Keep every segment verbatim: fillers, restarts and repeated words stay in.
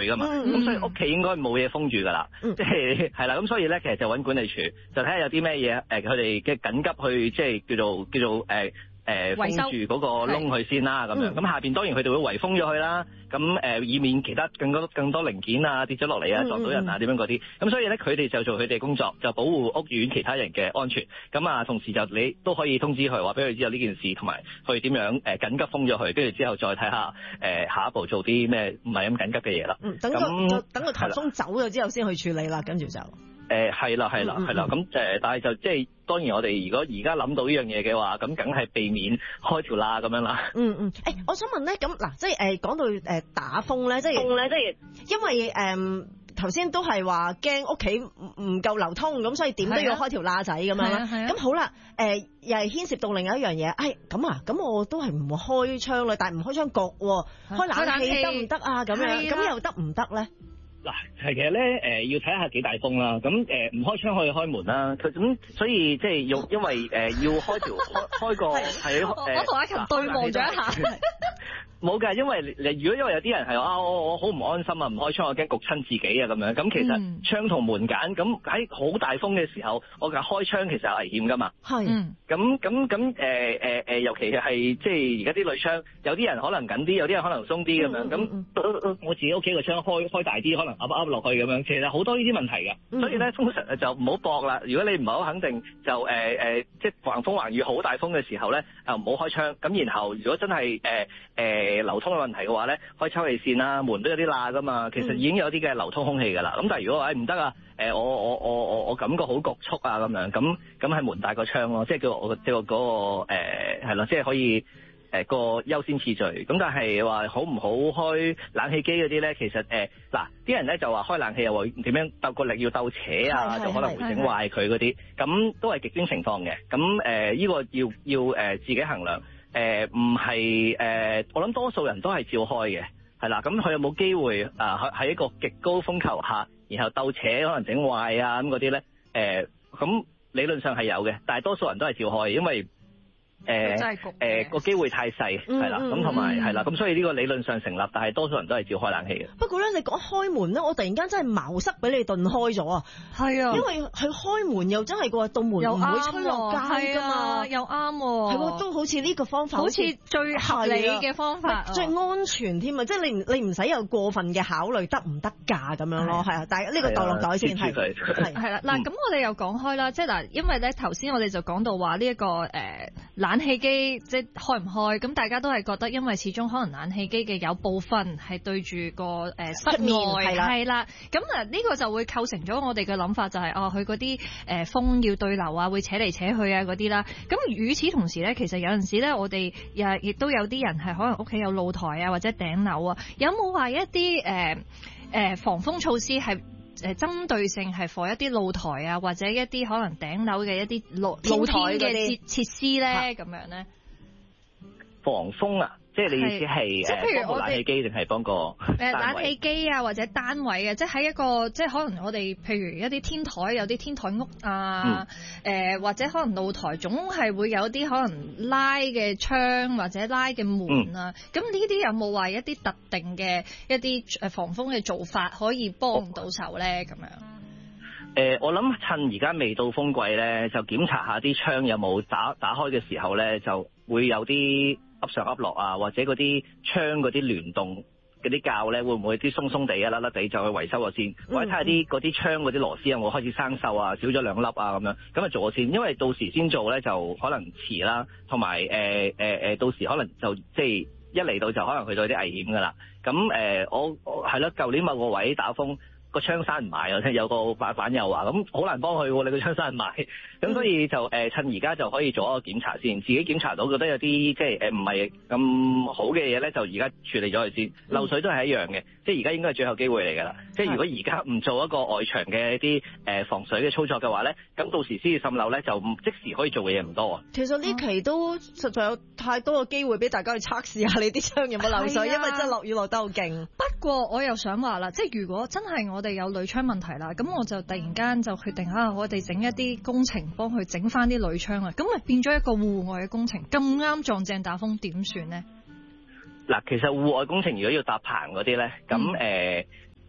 噶嘛，咁、嗯、所以屋企應該冇嘢封住噶啦，即係係啦，咁所以咧其實就揾管理處就睇下有啲咩嘢誒佢哋嘅緊急去即係叫做叫做誒。呃誒、呃、封住嗰個窿佢先啦，咁樣咁、嗯、下邊當然佢哋會圍封咗佢啦，咁誒、呃、以免其他更多更多零件啊跌咗落嚟啊撞到人啊點樣嗰啲，咁所以咧佢哋就做佢哋工作，就保護屋苑其他人嘅安全，咁啊同時就你都可以通知佢話俾佢知有呢件事，同埋去點樣誒、呃、緊急封咗佢，跟住之後再睇下誒下一步做啲咩唔係咁緊急嘅嘢啦。嗯， 等個等個颱風走咗之後先去處理啦，跟住就。 誒係啦係啦係啦，咁誒、呃、但係就即係當然我哋如果而家諗到呢樣嘢嘅話，咁梗係避免開條罅咁樣啦。嗯嗯，誒、欸、我想問咧，咁嗱即係誒講到誒打風咧，即係風咧，即係因為誒頭先都係話驚屋企唔夠流通，咁所以點都要開條罅仔咁樣啦。咁好啦，誒、呃、又係牽涉到另一樣嘢，誒咁啊，咁我都係唔開窗啦，但係唔開窗焗喎，開冷氣得唔得啊？咁樣咁又得唔得咧？ 嗱，係其實咧，誒、呃、要睇下幾大風啦。咁誒唔開窗可以開門啦。佢咁所以即係用，因為誒、呃、要開條開開個係誒。 我同阿勤對望咗一下。 冇㗎，因為你如果因為有啲人係啊，我我好唔安心啊，唔開窗我驚焗親自己啊咁樣。咁其實窗同門揀，咁喺好大風嘅時候，我嘅開窗其實係危險㗎嘛。係。咁咁咁誒誒誒，尤其係即係而家啲鋁窗，有啲人可能緊啲，有啲人可能鬆啲咁樣。咁、嗯嗯、我自己屋企個窗開開大啲，可能噏噏落去咁樣。其實好多呢啲問題㗎、嗯。所以咧，通常就唔好搏啦。如果你唔係好肯定，就誒誒、呃，即係橫風橫雨好大風嘅時候咧，就唔好開窗。咁然後如果真係誒誒。呃呃誒流通嘅問題嘅話咧，開抽氣扇啦，門都有啲罅噶嘛，其實已經有啲嘅流通空氣噶啦。咁、嗯、但係如果話誒唔得啊，誒我我我我我感覺好局促啊咁樣，咁咁係門大個窗咯，即係叫我即係嗰個誒係咯，即係可以誒、呃、個優先次序。咁但係話好唔好開冷氣機嗰啲咧，其實誒嗱啲人咧就話開冷氣又會點樣鬥個力要鬥扯啊，就可能會整壞佢嗰啲，咁都係極端情況嘅。咁誒呢個要要誒、呃、自己衡量。誒唔係誒，我諗多數人都係照開嘅，係啦。咁佢有冇機會啊？喺、呃、喺一個極高風球下，然後鬥扯可能整壞啊咁嗰啲咧？誒、呃，咁理論上係有嘅，但係多數人都係照開，因為誒誒個機會太細，係啦，咁同埋係啦，咁所以呢個理論上成立，但係多數人都係照開冷氣嘅。 不過咧，你講開門咧，我突然間真係茅塞俾你頓開咗啊！係啊，因為佢開門又真係個道門唔會吹落街噶嘛， 又啱喎， 係喎，都好似呢個方法好似最合理嘅方法， 最安全添啊！即係你唔你唔使有過分嘅考慮得唔得㗎咁樣咯，係啊，但係呢個袋落袋先係係係啦。嗱，咁我哋又講開啦，即係嗱，因為咧頭先我哋就講到話呢一個誒冷氣機即係開唔開，咁大家都係覺得，因為始終可能冷氣機嘅有部分係對住個誒室外係啦，咁啊呢個就會構成咗我哋嘅諗法，就係哦佢嗰啲誒風要對流啊，會扯嚟扯去啊嗰啲啦。咁與此同時咧，其實有陣時咧，我哋誒亦都有啲人係可能屋企有露台啊或者頂樓啊，有冇話一啲誒誒防風措施係誒針對性係 for 一啲露台啊，或者一啲可能頂樓嘅一啲露露台嘅設設施咧，咁樣咧？ 防風啊，即係你意思係誒譬如我冷氣機定係幫個誒冷氣機啊，或者單位嘅，即係喺一個即係可能我哋譬如一啲天台有啲天台屋啊，誒、嗯呃、或者可能露台總係會有啲可能拉嘅窗或者拉嘅門啊，咁呢啲有冇話一啲特定嘅一啲誒防風嘅做法可以幫到手咧？咁樣？ 誒、呃，我諗趁而家未到風季咧，就檢查下啲窗有冇打打開嘅時候咧，就會有啲噏上噏落啊，或者嗰啲窗嗰啲聯動嗰啲膠咧，會唔會啲鬆鬆地啊、甩甩地，就去維修咗先，嗯、或者睇下啲嗰啲窗嗰啲螺絲有冇開始生鏽啊，少咗兩粒啊咁樣，咁啊做咗先，因為到時先做咧就可能遲啦，同埋誒誒誒，到時可能就即係一嚟到就可能去到啲危險噶啦。咁誒、呃，我我係咯，舊年某個位打風。個窗閂唔埋啊！聽有個板板友話，咁好難幫佢喎。你個窗閂唔埋，咁所以就誒、呃、趁而家就可以做一個檢查先，自己檢查到覺得有啲即係誒唔係咁好嘅嘢咧，就而家處理咗佢先。漏水都係一樣嘅，即係而家應該係最後機會嚟㗎啦。即係如果而家唔做一個外牆嘅一啲誒防水嘅操作嘅話咧，咁到時先至滲漏咧，就即時可以做嘅嘢唔多啊。 其實呢期都實在有太多嘅機會俾大家去測試下你啲窗有冇漏水，因為真係落雨落得好勁。 不過我又想話啦，即係如果真係我哋有鋁窗問題啦，咁我就突然間就決定啊，我哋整一啲工程幫佢整翻啲鋁窗啊，咁咪變咗一個戶外嘅工程，咁啱撞正打風點算呢？ 嗱，其實戶外工程如果要搭棚嗰啲咧，咁誒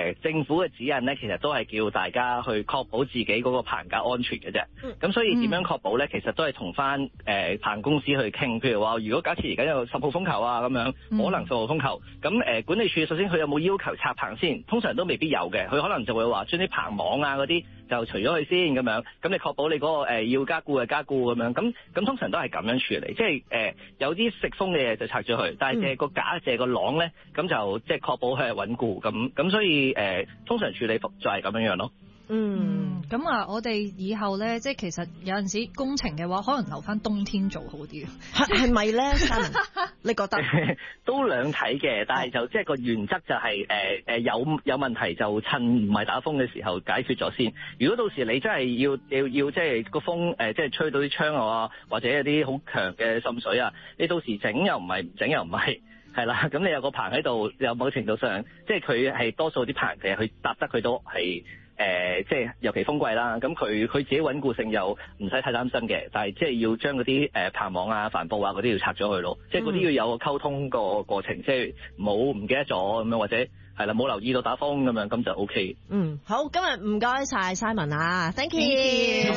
呃、政府嘅指引咧，其實都係叫大家去確保自己嗰個棚架安全嘅啫。咁、嗯、所以點樣確保咧？其實都係同翻誒棚公司去傾。譬如話，如果假設而家有十號風球啊咁樣，可能十號風球，咁誒、呃、管理處首先佢有冇要求拆棚先？通常都未必有嘅，佢可能就會話將啲棚網啊嗰啲就除咗佢先咁樣。咁你確保你嗰、那個、呃、要加固嘅加固咁樣。咁咁通常都係咁樣處理，即係誒、呃、有啲食風嘅嘢就拆咗佢，但係誒個架借個廊咧，咁就即係確保佢係穩固咁。咁所以誒、呃、通常處理就係咁樣樣咯。 嗯，咁啊，我哋以後咧，即係其實有陣時工程嘅話，可能留翻冬天做好啲。 係係咪咧？你覺得？ 都兩睇嘅，但係就即係個原則就係誒誒有有問題就趁唔係打風嘅時候解決咗先。如果到時你真係要要要即係個風誒即係吹到啲窗啊，或者有啲好強嘅滲水啊，你到時整又唔係，唔整又唔係。係啦，咁你有個棚喺度，有某程度上，即係佢係多數啲棚其實佢搭得佢都係誒、呃，即係尤其風季啦。咁佢佢自己穩固性又唔使太擔心嘅，但係即係要將嗰啲誒棚網啊、帆布啊嗰啲要拆咗佢咯。即係嗰啲要有個溝通個過程，即係冇唔記得咗咁樣，或者係啦冇留意到打風咁樣，咁就 O K。 嗯，好，今日唔該晒 Simon 啊 ，Thank you。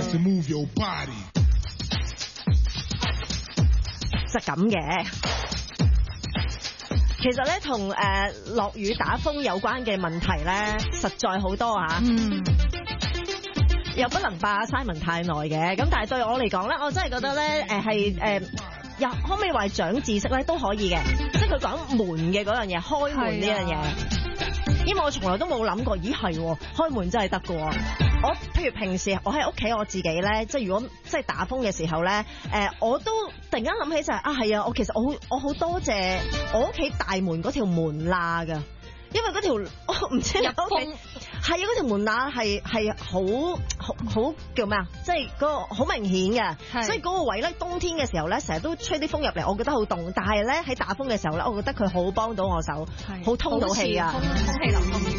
就咁嘅。其實咧，同誒落雨打風有關嘅問題咧，實在好多啊。嗯。又不能霸 Simon 太耐嘅，咁但係對我嚟講咧，我真係覺得咧，誒係誒，又可唔可以話長知識咧都可以嘅，即係佢講門嘅嗰樣嘢，開門呢樣嘢，因為我從來都冇諗過，咦係開門真係得㗎。我譬如平時我喺屋企我自己咧，即係如果即係打風嘅時候咧，誒我都突然間諗起就係、是、啊係啊，我其實我好我好多謝我屋企大門嗰條門罅㗎，因為嗰條我唔知入風係啊，嗰條門罅係係好好好叫咩啊？即係嗰個好明顯嘅，所以嗰個位咧冬天嘅時候咧，成日都吹啲風入嚟，我覺得好凍。但係咧喺打風嘅時候咧，我覺得佢好幫到我手，好通到氣啊，空氣流通。